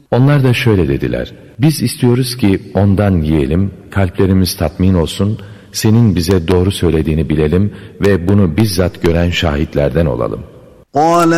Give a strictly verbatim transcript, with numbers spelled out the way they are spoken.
Onlar da şöyle dediler: biz istiyoruz ki ondan yiyelim, kalplerimiz tatmin olsun, senin bize doğru söylediğini bilelim ve bunu bizzat gören şahitlerden olalım. قَالَ